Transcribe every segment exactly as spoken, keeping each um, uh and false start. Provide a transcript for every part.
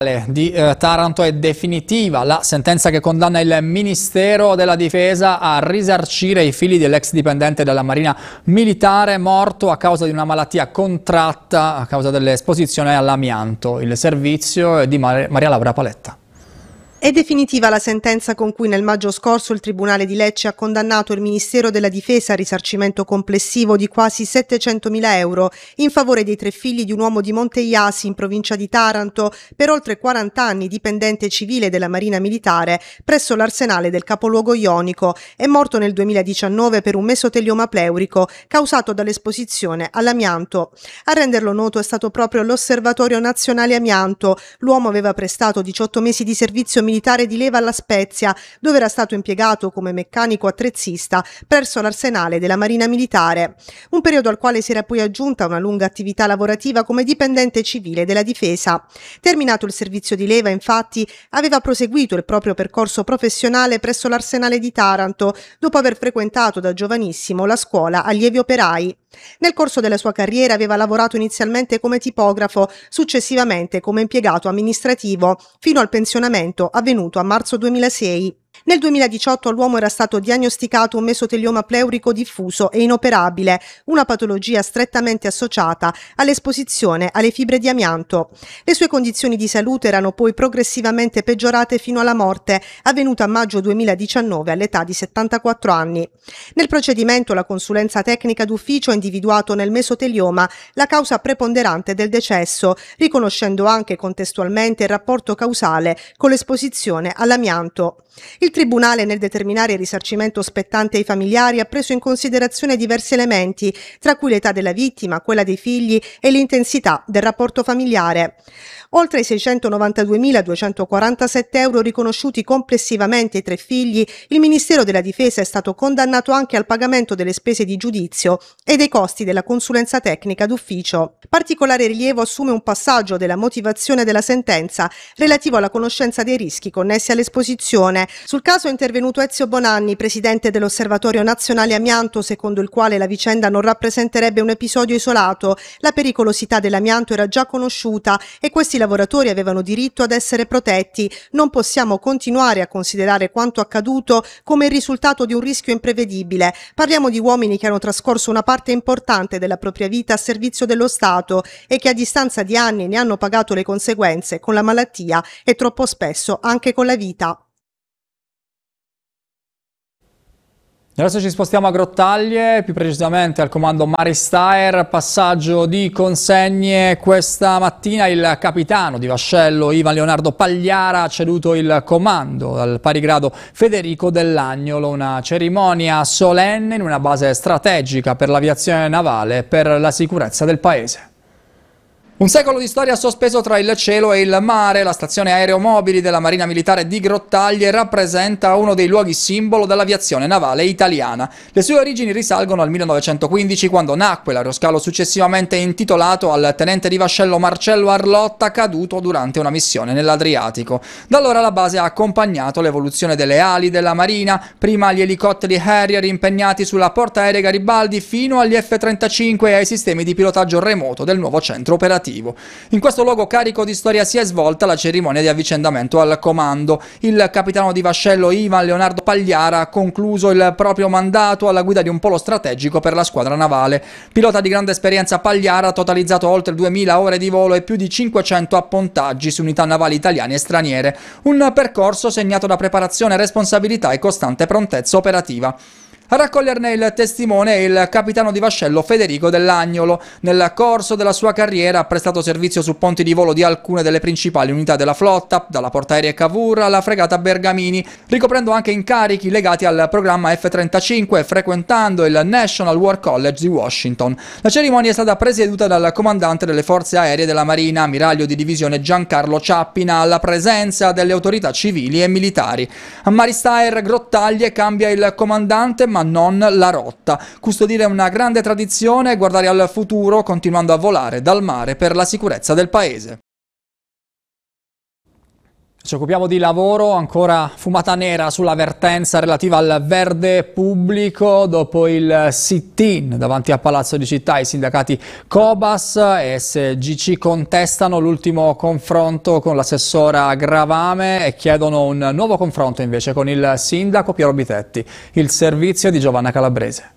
Di eh, Taranto è definitiva la sentenza che condanna il Ministero della Difesa a risarcire i figli dell'ex dipendente della Marina Militare morto a causa di una malattia contratta a causa dell'esposizione all'amianto. Il servizio è di Mar- Maria Laura Paletta. È definitiva la sentenza con cui nel maggio scorso il Tribunale di Lecce ha condannato il Ministero della Difesa a risarcimento complessivo di quasi settecentomila euro in favore dei tre figli di un uomo di Monteiasi in provincia di Taranto, per oltre quaranta anni dipendente civile della Marina Militare presso l'arsenale del capoluogo ionico. È morto nel duemiladiciannove per un mesotelioma pleurico causato dall'esposizione all'amianto. A renderlo noto è stato proprio l'Osservatorio Nazionale Amianto. L'uomo aveva prestato diciotto mesi di servizio militare di leva alla Spezia, dove era stato impiegato come meccanico attrezzista presso l'arsenale della Marina Militare, un periodo al quale si era poi aggiunta una lunga attività lavorativa come dipendente civile della Difesa. Terminato il servizio di leva, infatti, aveva proseguito il proprio percorso professionale presso l'arsenale di Taranto, dopo aver frequentato da giovanissimo la scuola allievi operai. Nel corso della sua carriera aveva lavorato inizialmente come tipografo, successivamente come impiegato amministrativo, fino al pensionamento avvenuto a marzo duemilasei. Nel duemiladiciotto all'uomo era stato diagnosticato un mesotelioma pleurico diffuso e inoperabile, una patologia strettamente associata all'esposizione alle fibre di amianto. Le sue condizioni di salute erano poi progressivamente peggiorate fino alla morte, avvenuta a maggio duemiladiciannove all'età di settantaquattro anni. Nel procedimento la consulenza tecnica d'ufficio ha individuato nel mesotelioma la causa preponderante del decesso, riconoscendo anche contestualmente il rapporto causale con l'esposizione all'amianto. Il Tribunale, nel determinare il risarcimento spettante ai familiari, ha preso in considerazione diversi elementi, tra cui l'età della vittima, quella dei figli e l'intensità del rapporto familiare. Oltre ai seicentonovantaduemiladuecentoquarantasette euro riconosciuti complessivamente ai tre figli, il Ministero della Difesa è stato condannato anche al pagamento delle spese di giudizio e dei costi della consulenza tecnica d'ufficio. Particolare rilievo assume un passaggio della motivazione della sentenza relativo alla conoscenza dei rischi connessi all'esposizione. Sul caso è intervenuto Ezio Bonanni, presidente dell'Osservatorio Nazionale Amianto, secondo il quale la vicenda non rappresenterebbe un episodio isolato. La pericolosità dell'amianto era già conosciuta e questi lavoratori avevano diritto ad essere protetti. Non possiamo continuare a considerare quanto accaduto come il risultato di un rischio imprevedibile. Parliamo di uomini che hanno trascorso una parte importante della propria vita a servizio dello Stato e che a distanza di anni ne hanno pagato le conseguenze con la malattia e troppo spesso anche con la vita. Adesso ci spostiamo a Grottaglie, più precisamente al comando Maristaer. Passaggio di consegne questa mattina. Il capitano di vascello Ivan Leonardo Pagliara ha ceduto il comando al pari grado Federico Dell'Agnolo, una cerimonia solenne in una base strategica per l'aviazione navale e per la sicurezza del paese. Un secolo di storia sospeso tra il cielo e il mare, la stazione aeromobili della Marina Militare di Grottaglie rappresenta uno dei luoghi simbolo dell'aviazione navale italiana. Le sue origini risalgono al millenovecentoquindici, quando nacque l'aeroscalo successivamente intitolato al tenente di vascello Marcello Arlotta, caduto durante una missione nell'Adriatico. Da allora la base ha accompagnato l'evoluzione delle ali della Marina, prima gli elicotteri Harrier impegnati sulla portaerei Garibaldi, fino agli F trentacinque e ai sistemi di pilotaggio remoto del nuovo centro operativo. In questo luogo carico di storia si è svolta la cerimonia di avvicendamento al comando. Il capitano di vascello Ivan Leonardo Pagliara ha concluso il proprio mandato alla guida di un polo strategico per la squadra navale. Pilota di grande esperienza, Pagliara ha totalizzato oltre duemila ore di volo e più di cinquecento appontaggi su unità navali italiane e straniere. Un percorso segnato da preparazione, responsabilità e costante prontezza operativa. A raccoglierne il testimone è il capitano di vascello Federico Dell'Agnolo. Nel corso della sua carriera ha prestato servizio su ponti di volo di alcune delle principali unità della flotta, dalla portaerei Cavour alla fregata Bergamini, ricoprendo anche incarichi legati al programma F trentacinque e frequentando il National War College di Washington. La cerimonia è stata presieduta dal comandante delle forze aeree della Marina, ammiraglio di divisione Giancarlo Ciappina, alla presenza delle autorità civili e militari. A Maristaer Grottaglie cambia il comandante, ma non la rotta. Custodire una grande tradizione e guardare al futuro continuando a volare dal mare per la sicurezza del paese. Ci occupiamo di lavoro, ancora fumata nera sulla vertenza relativa al verde pubblico. Dopo il sit-in davanti al Palazzo di Città, i sindacati Cobas e S G C contestano l'ultimo confronto con l'assessora Gravame e chiedono un nuovo confronto invece con il sindaco Piero Bitetti. Il servizio di Giovanna Calabrese.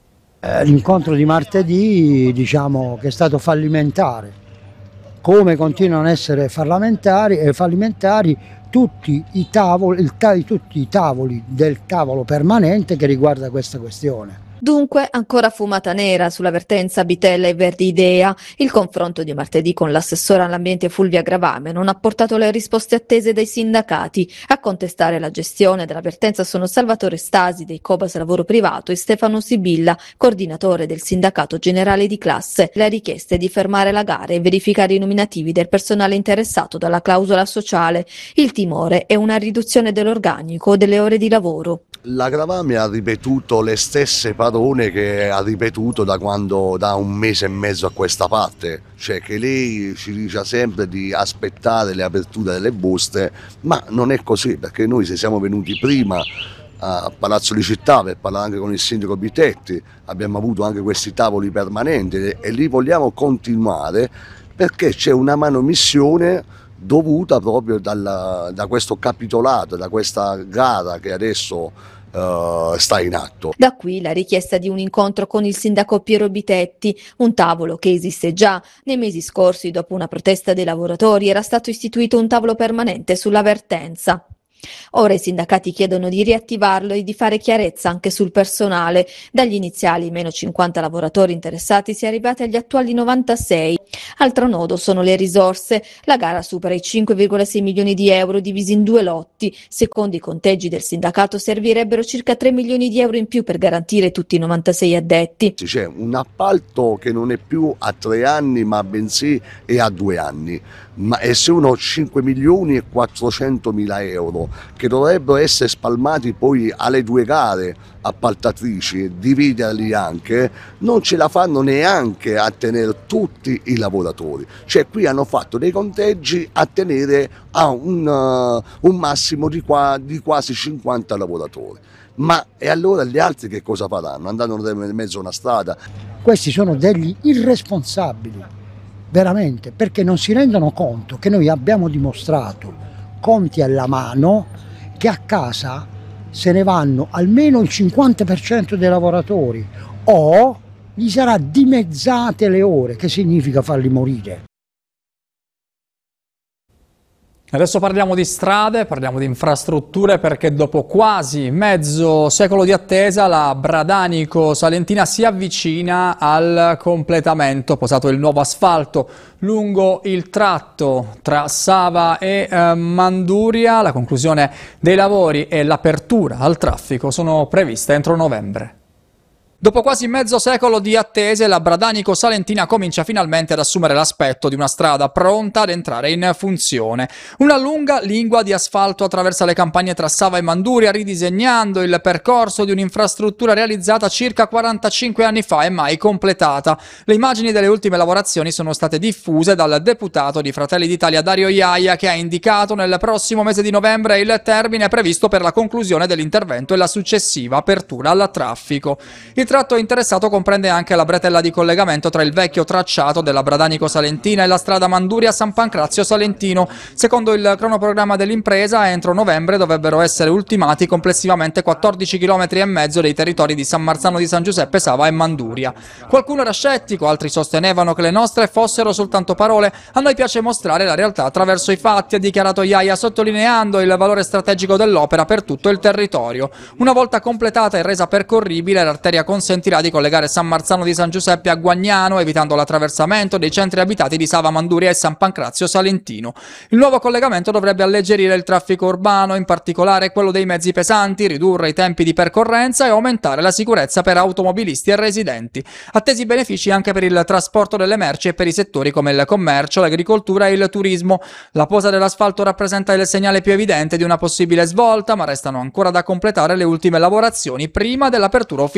L'incontro di martedì, diciamo che è stato fallimentare. Come continuano a essere fallimentari, eh, fallimentari tutti i tavoli, il ta- tutti i tavoli del tavolo permanente che riguarda questa questione. Dunque ancora fumata nera sulla vertenza Bitella e Verdi Idea. Il confronto di martedì con l'assessora all'ambiente Fulvia Gravame non ha portato le risposte attese dai sindacati. A contestare la gestione della vertenza sono Salvatore Stasi dei Cobas Lavoro Privato e Stefano Sibilla, coordinatore del sindacato generale di classe. La richiesta è di fermare la gara e verificare i nominativi del personale interessato dalla clausola sociale. Il timore è una riduzione dell'organico o delle ore di lavoro. La Gravame ha ripetuto le stesse parole che ha ripetuto da quando da un mese e mezzo a questa parte, cioè che lei ci dice sempre di aspettare le aperture delle buste, ma non è così, perché noi se siamo venuti prima a Palazzo di Città per parlare anche con il sindaco Bitetti, abbiamo avuto anche questi tavoli permanenti e li vogliamo continuare perché c'è una manomissione dovuta proprio dalla, da questo capitolato, da questa gara che adesso uh, sta in atto. Da qui la richiesta di un incontro con il sindaco Piero Bitetti, un tavolo che esiste già. Nei mesi scorsi, dopo una protesta dei lavoratori, era stato istituito un tavolo permanente sulla vertenza. Ora i sindacati chiedono di riattivarlo e di fare chiarezza anche sul personale. Dagli iniziali meno cinquanta lavoratori interessati si è arrivati agli attuali novantasei. Altro nodo sono le risorse. La gara supera i cinque virgola sei milioni di euro divisi in due lotti. Secondo i conteggi del sindacato servirebbero circa tre milioni di euro in più per garantire tutti i novantasei addetti. C'è un appalto che non è più a tre anni ma bensì è a due anni. Ma e sono cinque milioni e quattrocentomila euro che dovrebbero essere spalmati poi alle due gare appaltatrici, dividerli anche, non ce la fanno neanche a tenere tutti i lavoratori. Cioè qui hanno fatto dei conteggi a tenere a un, uh, un massimo di, qua, di quasi cinquanta lavoratori. Ma e allora gli altri che cosa faranno? Andranno in mezzo a una strada? Questi sono degli irresponsabili, veramente, perché non si rendono conto che noi abbiamo dimostrato, conti alla mano, che a casa se ne vanno almeno il cinquanta per cento dei lavoratori o gli sarà dimezzate le ore, che significa farli morire. Adesso parliamo di strade, parliamo di infrastrutture, perché dopo quasi mezzo secolo di attesa la Bradanico Salentina si avvicina al completamento. Posato il nuovo asfalto lungo il tratto tra Sava e eh, Manduria, la conclusione dei lavori e l'apertura al traffico sono previste entro novembre. Dopo quasi mezzo secolo di attese, la Bradanico Salentina comincia finalmente ad assumere l'aspetto di una strada pronta ad entrare in funzione. Una lunga lingua di asfalto attraversa le campagne tra Sava e Manduria, ridisegnando il percorso di un'infrastruttura realizzata circa quarantacinque anni fa e mai completata. Le immagini delle ultime lavorazioni sono state diffuse dal deputato di Fratelli d'Italia Dario Iaia, che ha indicato nel prossimo mese di novembre il termine previsto per la conclusione dell'intervento e la successiva apertura al traffico. Il Il tratto interessato comprende anche la bretella di collegamento tra il vecchio tracciato della Bradanico Salentina e la strada Manduria-San Pancrazio Salentino. Secondo il cronoprogramma dell'impresa, entro novembre dovrebbero essere ultimati complessivamente quattordici chilometri e mezzo dei territori di San Marzano di San Giuseppe, Sava e Manduria. Qualcuno era scettico, altri sostenevano che le nostre fossero soltanto parole. A noi piace mostrare la realtà attraverso i fatti, ha dichiarato Iaia, sottolineando il valore strategico dell'opera per tutto il territorio. Una volta completata e resa percorribile, l'arteria consentirà di collegare San Marzano di San Giuseppe a Guagnano, evitando l'attraversamento dei centri abitati di Sava, Manduria e San Pancrazio Salentino. Il nuovo collegamento dovrebbe alleggerire il traffico urbano, in particolare quello dei mezzi pesanti, ridurre i tempi di percorrenza e aumentare la sicurezza per automobilisti e residenti. Attesi benefici anche per il trasporto delle merci e per i settori come il commercio, l'agricoltura e il turismo. La posa dell'asfalto rappresenta il segnale più evidente di una possibile svolta, ma restano ancora da completare le ultime lavorazioni prima dell'apertura ufficiale.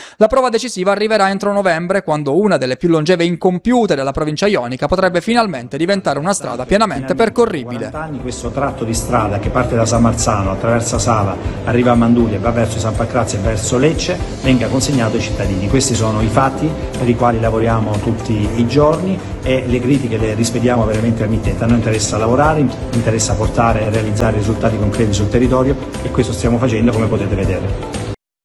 La prova decisiva arriverà entro novembre, quando una delle più longeve incompiute della provincia ionica potrebbe finalmente diventare una strada pienamente percorribile. quaranta anni questo tratto di strada che parte da San Marzano, attraversa Sala, arriva a Manduria e va verso San Pancrazio e verso Lecce, venga consegnato ai cittadini. Questi sono i fatti per i quali lavoriamo tutti i giorni e le critiche le rispediamo veramente al mittente. A noi interessa lavorare, interessa portare e realizzare risultati concreti sul territorio e questo stiamo facendo, come potete vedere.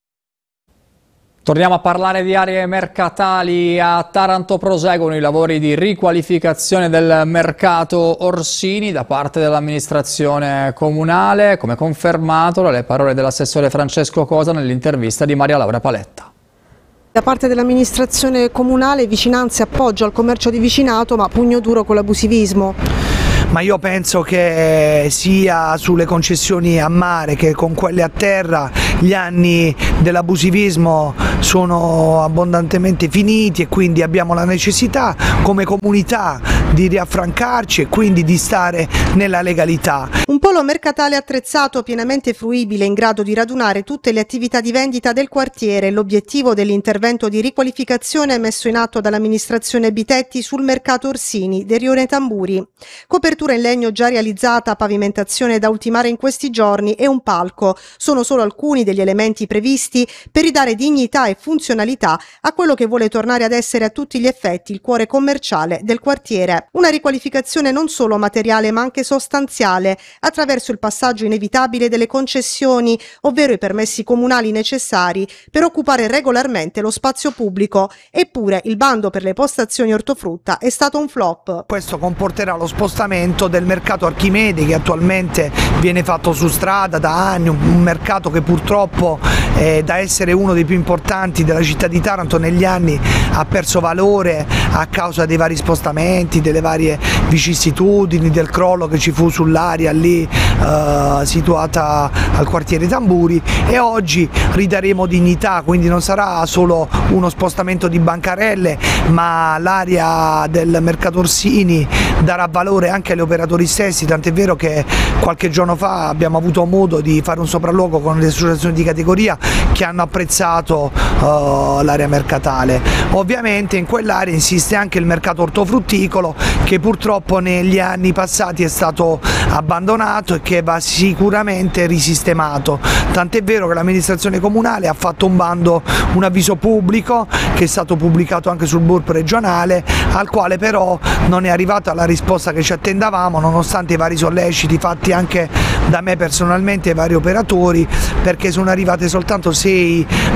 Torniamo a parlare di aree mercatali. A Taranto proseguono i lavori di riqualificazione del mercato Orsini da parte dell'amministrazione comunale, come confermato dalle parole dell'assessore Francesco Cosa nell'intervista di Maria Laura Paletta. Da parte dell'amministrazione comunale vicinanza e appoggio al commercio di vicinato, ma pugno duro con l'abusivismo. Ma io penso che sia sulle concessioni a mare che con quelle a terra gli anni dell'abusivismo sono abbondantemente finiti e quindi abbiamo la necessità come comunità di riaffrancarci e quindi di stare nella legalità. Un polo mercatale attrezzato, pienamente fruibile, in grado di radunare tutte le attività di vendita del quartiere, l'obiettivo dell'intervento di riqualificazione messo in atto dall'amministrazione Bitetti sul mercato Orsini del rione Tamburi. Copertura in legno già realizzata, pavimentazione da ultimare in questi giorni e un palco sono solo alcuni degli elementi previsti per ridare dignità e funzionalità a quello che vuole tornare ad essere a tutti gli effetti il cuore commerciale del quartiere. Una riqualificazione non solo materiale ma anche sostanziale, attraverso il passaggio inevitabile delle concessioni, ovvero i permessi comunali necessari per occupare regolarmente lo spazio pubblico. Eppure il bando per le postazioni ortofrutta è stato un flop. Questo comporterà lo spostamento del mercato Archimede che attualmente viene fatto su strada da anni, un mercato che purtroppo eh, da essere uno dei più importanti della città di Taranto negli anni ha perso valore a causa dei vari spostamenti, delle varie vicissitudini, del crollo che ci fu sull'area lì eh, situata al quartiere Tamburi, e oggi ridaremo dignità, quindi non sarà solo uno spostamento di bancarelle, ma l'area del mercato Orsini darà valore anche agli operatori stessi, tant'è vero che qualche giorno fa abbiamo avuto modo di fare un sopralluogo con le associazioni di categoria che hanno apprezzato uh, l'area mercatale. Ovviamente in quell'area insiste anche il mercato ortofrutticolo che purtroppo negli anni passati è stato abbandonato e che va sicuramente risistemato, tant'è vero che l'amministrazione comunale ha fatto un bando, un avviso pubblico che è stato pubblicato anche sul B U R P regionale, al quale però non è arrivata la risposta che ci attendavamo, nonostante i vari solleciti fatti anche da me personalmente e vari operatori, perché sono arrivate soltanto sei uh,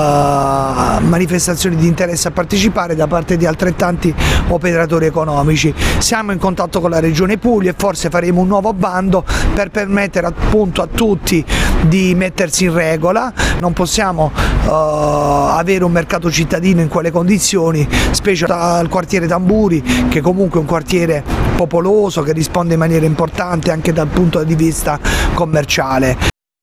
manifestazioni di interesse a partecipare da parte di altrettanti operatori economici. Siamo in contatto con la Regione Puglia e forse faremo un nuovo bando per permettere appunto a tutti di mettersi in regola. Non possiamo uh, avere un mercato cittadino in quelle condizioni, specie al quartiere Tamburi, che comunque è un quartiere popoloso che risponde in maniera importante anche dal punto di vista commerciale.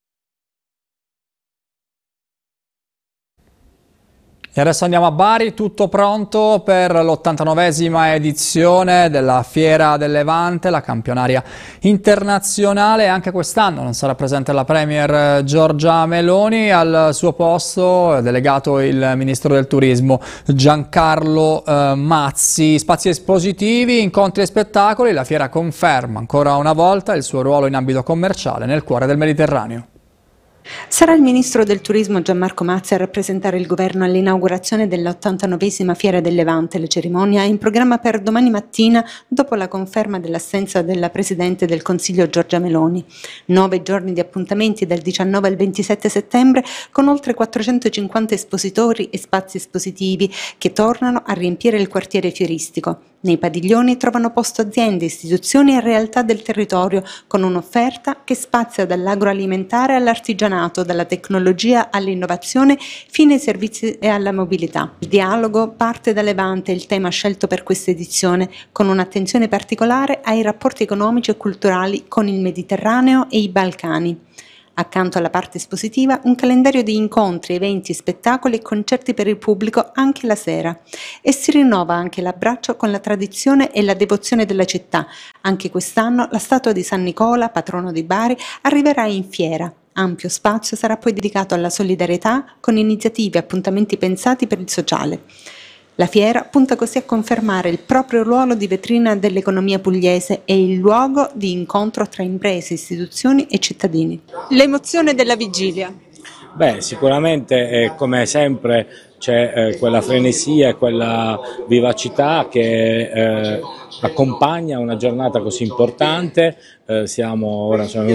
E adesso andiamo a Bari, tutto pronto per l'ottantanovesima edizione della Fiera del Levante, la campionaria internazionale. Anche quest'anno non sarà presente la Premier Giorgia Meloni, al suo posto è delegato il Ministro del Turismo Giancarlo eh, Mazzi. Spazi espositivi, incontri e spettacoli, la fiera conferma ancora una volta il suo ruolo in ambito commerciale nel cuore del Mediterraneo. Sarà il ministro del turismo Gianmarco Mazzi a rappresentare il governo all'inaugurazione dell'ottantanovesima Fiera del Levante. La cerimonia è in programma per domani mattina dopo la conferma dell'assenza della Presidente del Consiglio Giorgia Meloni. Nove giorni di appuntamenti dal diciannove al ventisette settembre con oltre quattrocentocinquanta espositori e spazi espositivi che tornano a riempire il quartiere fieristico. Nei padiglioni trovano posto aziende, istituzioni e realtà del territorio con un'offerta che spazia dall'agroalimentare all'artigianato, dalla tecnologia all'innovazione fino ai servizi e alla mobilità. Il dialogo parte da Levante, il tema scelto per questa edizione, con un'attenzione particolare ai rapporti economici e culturali con il Mediterraneo e i Balcani. Accanto alla parte espositiva, un calendario di incontri, eventi, spettacoli e concerti per il pubblico anche la sera. E si rinnova anche l'abbraccio con la tradizione e la devozione della città. Anche quest'anno la statua di San Nicola, patrono di Bari, arriverà in fiera. Ampio spazio sarà poi dedicato alla solidarietà con iniziative e appuntamenti pensati per il sociale. La fiera punta così a confermare il proprio ruolo di vetrina dell'economia pugliese e il luogo di incontro tra imprese, istituzioni e cittadini. L'emozione della vigilia. Beh, sicuramente eh, come sempre c'è eh, quella frenesia e quella vivacità che eh, accompagna una giornata così importante. Eh, siamo ora siamo